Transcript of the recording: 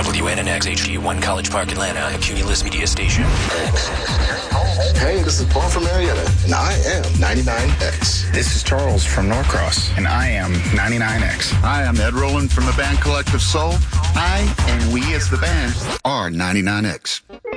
WNNX HD1 College Park, Atlanta, a Cumulus Media station. Hey, this is Paul from Marietta, and I am 99X. This is Charles from Norcross, and I am 99X. Hi, I'm Ed Rowland from the band Collective Soul. I and we as the band are 99X.